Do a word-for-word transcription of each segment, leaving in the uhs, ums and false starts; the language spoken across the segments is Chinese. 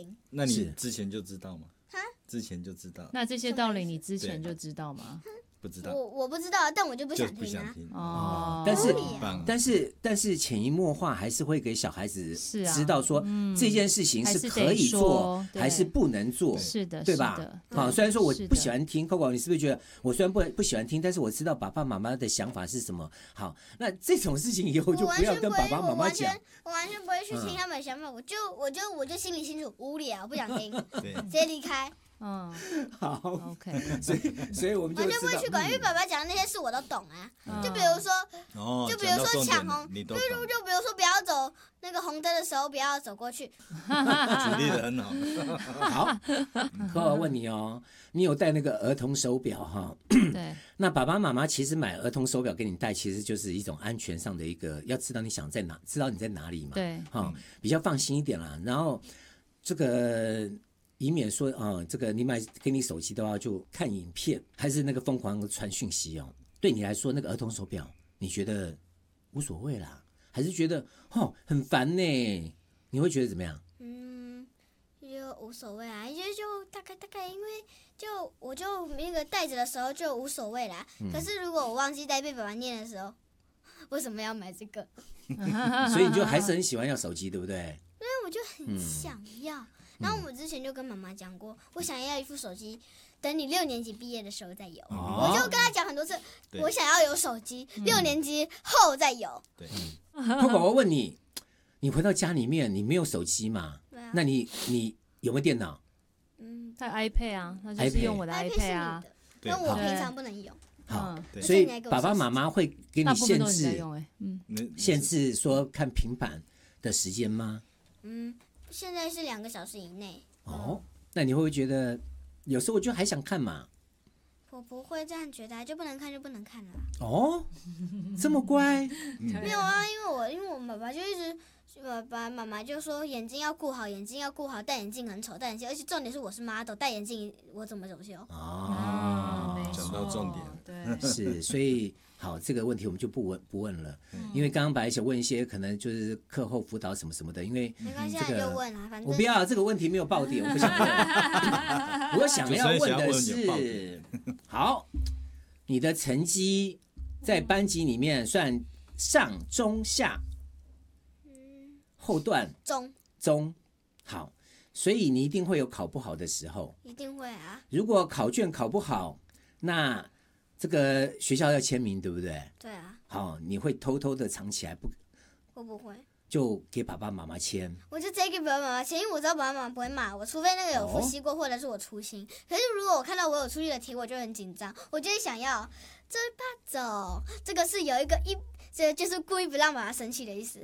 听。 那你之前就知道吗？之前就知道。 那这些道理你之前就知道吗？ 不知道， 我我不知道，但我就不想听啊。 就不想听哦， 但是但是但是潜移默化还是会给小孩子知道说这件事情是可以做还是不能做， 是的， 对吧？好，虽然说我不喜欢听 Coco， 你是不是觉得我虽然不不喜欢听，但是我知道爸爸妈妈的想法是什么？好，那这种事情以后就不要跟爸爸妈妈讲。 我完全不会去听他们的想法，我就我就我就心里清楚，无聊，不想听，直接离开。 嗯， 好 ，OK， 所以所以我们就完全不会去管，因为爸爸讲的那些事我都懂啊。嗯、就比如说， 哦、 就比如说抢红，就就就比如说不要走那个红灯的时候，不要走过去。 举例的很好。 好，可我问你哦，你有戴那个儿童手表哈？ 对。 那爸爸妈妈其实买儿童手表给你戴，其实就是一种安全上的一个，要知道你想在哪，知道你在哪里嘛。 对。 哈、嗯，比较放心一点啦。然后这个。以免说啊、呃，这个你买给你手机的话，就看影片，还是那个疯狂传讯息哦。对你来说，那个儿童手表，你觉得无所谓啦，还是觉得哦很烦呢？你会觉得怎么样？ 嗯，就无所谓啊，就就大概大概，因为就我就那个带着的时候就无所谓啦。嗯、可是如果我忘记带被爸爸念的时候，为什么要买这个？ 所以你就还是很喜欢要手机，对不对？ 因为我就很想要。嗯然后我之前就跟妈妈讲过，我想要一副手机，等你六年级毕业的时候再有。哦、我就跟她讲很多次，我想要有手机，六年级后再有。 对， 宝宝，我问你，你回到家里面，你没有手机嘛？ 啊、 那你你有没有电脑？ 嗯，他 iPad 啊，他就是用我的 iPad 啊。 但我平常不能用。 好，所以爸爸妈妈会给你限制， 嗯， 限制说看平板的时间吗？ 嗯。现在是两个小时以内。 哦，那你会不会觉得有时候我就还想看嘛？ 我不会这样觉得，就不能看就不能看了。 哦，这么乖？ 没有啊，因为我因为我爸爸就一直，爸爸妈妈就说眼睛要顾好，眼睛要顾好，戴眼镜很丑，戴眼镜，而且重点是我是 model， 戴眼镜我怎么走秀？ 哦， 讲到重点， 对， 是，所以。好，这个问题我们就不问不问了，嗯、因为刚刚本来想问一些可能就是课后辅导什么什么的，因为没关系， 这个就问啊，反正我不要这个问题没有爆点，我不想问。我想要问的是，好，你的成绩在班级里面算上中下， 嗯， 后段中中，好，所以你一定会有考不好的时候， 一定会啊。 如果考卷考不好，那这个学校要签名，对不对？ 对啊。 好，你会偷偷的藏起来不？ 我不会， 就给爸爸妈妈签。 我就直接给爸爸妈妈签，因为我知道爸爸妈妈不会骂我，除非那个有复习过，或者是我粗心。可是如果我看到我有出力的题，我就很紧张，我就会想要这怕走，这个是有一个一，这就是故意不让妈妈生气的意思。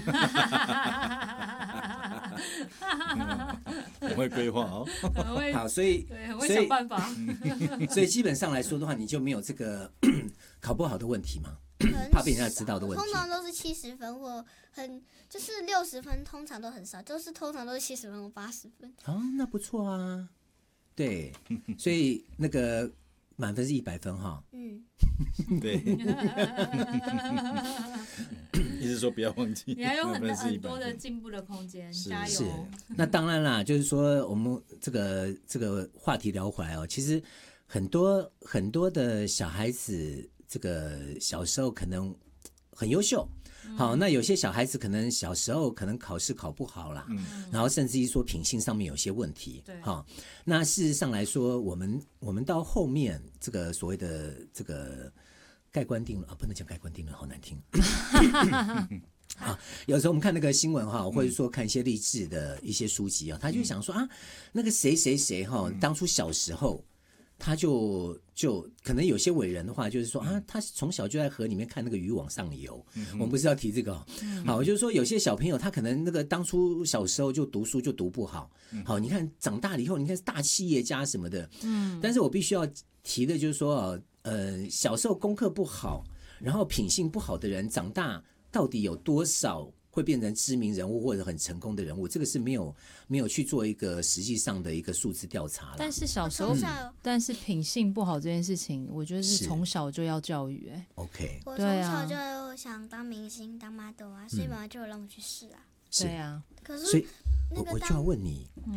很会规划哦， 好，所以对，很会想办法。 所以基本上来说的话，你就没有这个考不好的问题嘛？怕被人家知道的问题。 通常都是七十分或很就是六十分，通常都很少，都是通常都是七十分或八十分。 哦，那不错啊。对，所以那个满分是一百分哈。 嗯， 对。意思说不要忘记， 你还有很很多的进步的空间，加油！ 是，那当然啦，就是说我们这个这个话题聊回来哦，其实很多很多的小孩子，这个小时候可能很优秀。好，那有些小孩子可能小时候可能考试考不好啦，嗯、然后甚至于说品性上面有些问题。 对， 好，那事实上来说，我们我们到后面这个所谓的这个盖棺定论啊，不能讲盖棺定论，好难听。啊，有时候我们看那个新闻哈，或者说看一些励志的一些书籍啊，他就想说啊，那个谁谁谁哈，当初小时候。他就就可能有些伟人的话，就是说啊，他从小就在河里面看那个鱼往上游。嗯、我们不是要提这个、哦，嗯、好，就是说有些小朋友他可能那个当初小时候就读书就读不好，嗯、好，你看长大了以后，你看是大企业家什么的，嗯，但是我必须要提的就是说，呃，小时候功课不好，然后品性不好的人，长大到底有多少？会变成知名人物或者很成功的人物，这个是没有没有去做一个实际上的一个数字调查了。 但是小时候，嗯、但是品性不好这件事情，我觉得是从小就要教育、欸。哎 ，OK， 我从小就想当明星、当 model 啊，所以妈妈就让我去试啊。 是对啊， 可是所以我我就要问你。